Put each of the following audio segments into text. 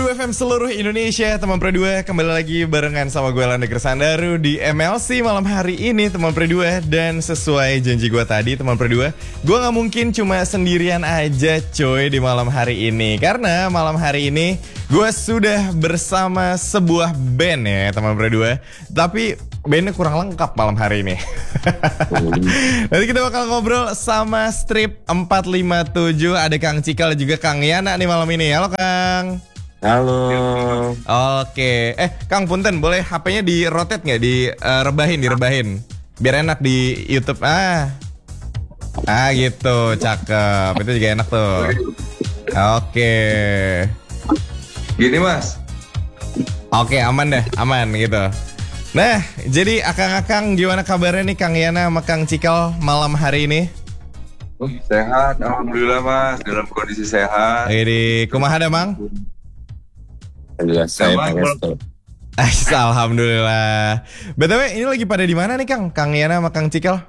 Pro 2 FM seluruh Indonesia, teman Pro 2 kembali lagi barengan sama gue Landa Gersandaru di MLC malam hari ini teman Pro 2. Dan sesuai janji gue tadi teman Pro 2, gue gak mungkin cuma sendirian aja coy di malam hari ini. Karena malam hari ini gue sudah bersama sebuah band ya teman Pro 2. Tapi bandnya kurang lengkap malam hari ini. Nanti kita bakal ngobrol sama Strip 457. Ada Kang Cikal juga Kang Yana nih malam ini. Halo Kang. Halo. Oke. Kang punten, boleh HP-nya di-rotate nggak? Direbahin. Biar enak di YouTube. Gitu, cakep. Itu juga enak tuh. Oke. Gini mas. Oke, aman gitu. Nah, jadi akang-akang gimana kabarnya nih Kang Yana sama Kang Cikal malam hari ini? Sehat, alhamdulillah mas. Dalam kondisi sehat. Jadi, kumaha ada Mang? Alhamdulillah, saya Pangestu. Alhamdulillah. BTW ini lagi pada di mana nih Kang? Kang Yana sama Kang Cikal?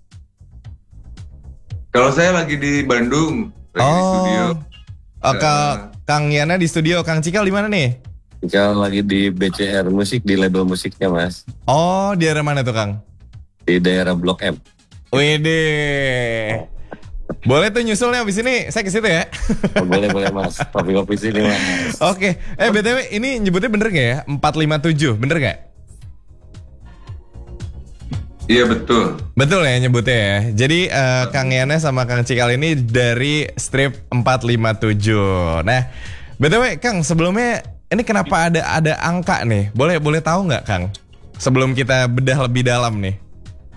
Kalau saya lagi di Bandung, lagi di studio. Kang Yana di studio, Kang Cikal di mana nih? Cikal lagi di BCR Musik, di label musiknya mas. Oh, di daerah mana tuh Kang? Di daerah Blok M. Wede. Boleh tuh nyusulnya abis ini saya ke situ ya. Boleh mas. Kopi-kopi sini mas. Oke. BTW ini nyebutnya bener gak ya? 457, bener gak? Iya betul. Betul ya nyebutnya ya. Jadi Kang Yana sama Kang Cikal ini dari Strip 457. Nah, BTW Kang sebelumnya ini kenapa ada angka nih? Boleh tahu nggak Kang? Sebelum kita bedah lebih dalam nih.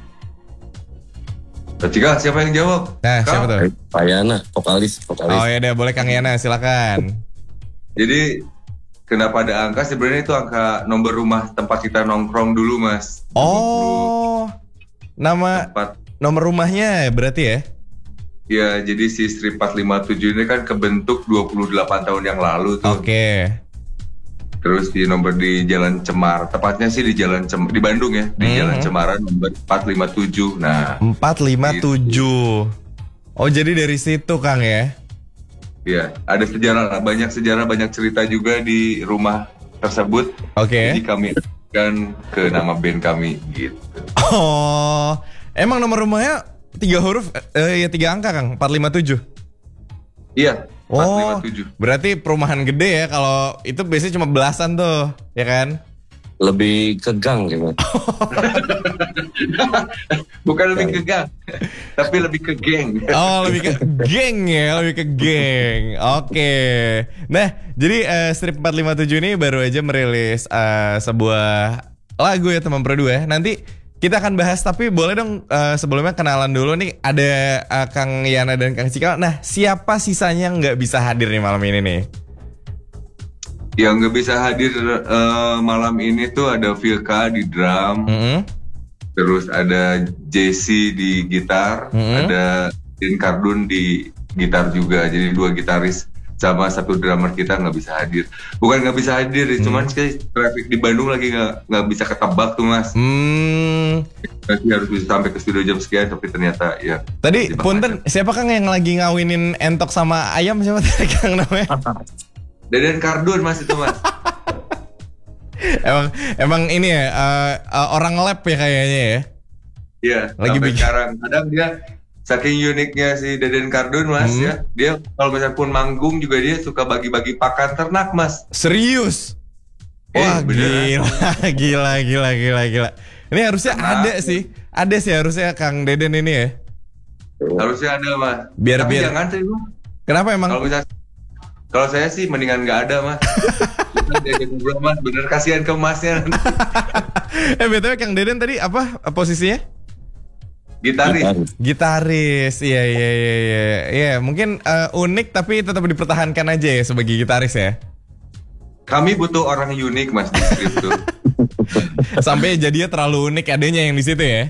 Cikal, siapa yang jawab? Nah, siapa tuh? Pak Yana, vokalis. Oh ya udah, boleh Kang Yana, silakan. Jadi kenapa ada angka? Sebenarnya itu angka nomor rumah tempat kita nongkrong dulu mas. Oh, nama tempat. Nomor rumahnya berarti ya? Ya, jadi si Strip 457 ini kan kebentuk 28 tahun yang lalu tuh. Oke. Terus di nomor di Jalan Cemar, tepatnya sih di di Bandung ya, di Jalan Cemaran nomor 457. Nah, 457. Gitu. Oh, jadi dari situ Kang ya? Iya, ada banyak sejarah, banyak cerita juga di rumah tersebut. Oke. Jadi kami akan ke nama band kami gitu. Oh, emang nomor rumahnya 3 huruf, 3 angka Kang, 457? Iya. Oh, berarti perumahan gede ya. Kalau itu biasanya cuma belasan tuh, ya kan? Lebih ke gang gitu. Bukan lebih ke gang, tapi lebih ke geng. Oh, lebih ke geng ya, lebih ke geng. Oke. Nah, jadi Strip 457 ini baru aja merilis sebuah lagu ya teman Pro 2. Nanti kita akan bahas, tapi boleh dong sebelumnya kenalan dulu nih. Ada Kang Yana dan Kang Cikal. Nah, siapa sisanya yang nggak bisa hadir nih malam ini nih? Yang nggak bisa hadir malam ini tuh ada Vilka di drum, terus ada Jesse di gitar, ada Din Kardun di gitar juga. Jadi 2 gitaris sama 1 drummer kita nggak bisa hadir. Bukan nggak bisa hadir, cuman traffic di Bandung lagi nggak bisa ketebak tuh mas. Nanti harus bisa sampai ke studio jam sekian, tapi ternyata ya. Tadi punten, siapa Kang yang lagi ngawinin entok sama ayam, siapa tadi Kang namanya? Deden Kardun mas itu mas. emang ini ya orang lab ya kayaknya ya. Iya. Lagi sekarang kadang dia saking uniknya si Deden Kardun mas ya, dia kalau misalnya pun manggung juga dia suka bagi-bagi pakan ternak mas. Serius? Wah gila. Ini harusnya ada sih harusnya Kang Deden ini ya. Harusnya ada mas. Biar jangan sih lu. Kenapa emang? Kalau saya sih mendingan nggak ada mas. Deden mas, bener kasihan ke masnya. BTW Kang Deden tadi apa posisinya? Gitaris, iya. Mungkin unik tapi tetap dipertahankan aja ya sebagai gitaris ya. Kami butuh orang unik mas di Strip tuh. Sampai jadinya terlalu unik adanya yang di situ ya.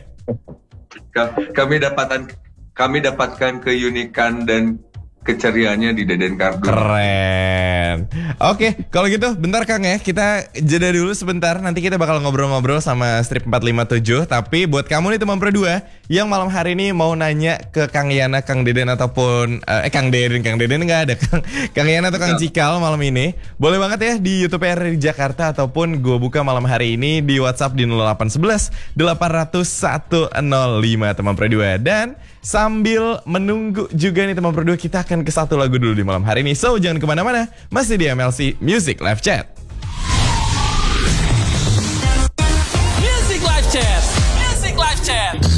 Kami dapatkan keunikan dan keceriaannya di Deden Kardun. Keren. Keren. Oke, kalau gitu bentar Kang ya, kita jeda dulu sebentar. Nanti kita bakal ngobrol-ngobrol sama Strip 457. Tapi buat kamu nih teman Pro 2 yang malam hari ini mau nanya ke Kang Yana, Kang Deden ataupun Kang Deden nggak ada. Kang Yana atau Kang Cikal malam ini, boleh banget ya di YouTube RRI Jakarta ataupun gue buka malam hari ini di WhatsApp di 0811 800 105 teman Pro 2. Dan sambil menunggu juga nih teman Pro 2, kita akan ke satu lagu dulu di malam hari ini. So jangan kemana-mana, masih di MLC Music Live Chat. Music Live Chat. Music Live Chat.